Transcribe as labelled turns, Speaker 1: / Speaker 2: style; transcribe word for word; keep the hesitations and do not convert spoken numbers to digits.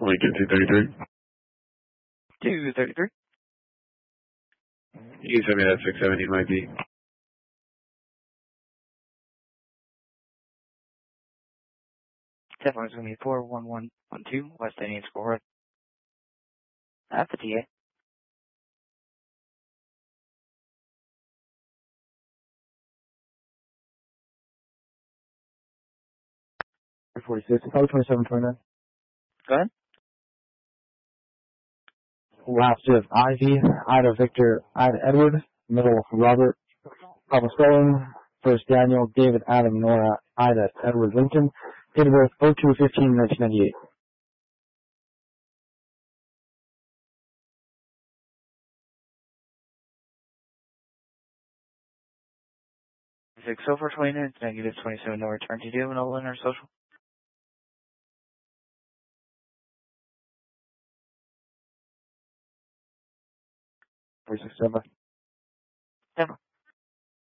Speaker 1: Lincoln two thirty-three.
Speaker 2: two thirty-three.
Speaker 1: You can send me that six seventy might be.
Speaker 2: Definitely going to be four one one one two, West Indian School Road. At the T A.
Speaker 3: forty-six, probably twenty-seven twenty-nine.
Speaker 2: Go ahead.
Speaker 3: Last is Ivy, Ida Victor, Ida Edward, middle Robert, Papa Spelling, first Daniel, David Adam Nora, Ida Edward Lincoln, date of birth oh two fifteen nineteen ninety-eight.
Speaker 2: six oh four twenty-nine, negative twenty-seven, no return. Do you have an Olin or social?
Speaker 3: forty-six seven.
Speaker 2: Never.